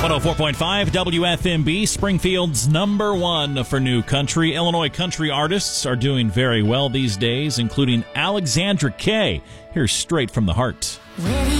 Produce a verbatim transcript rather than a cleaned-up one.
one oh four point five W F M B, Springfield's number one for new country. Illinois country artists are doing very well these days, including Alexandra Kay. Here's Straight from the Heart. Ready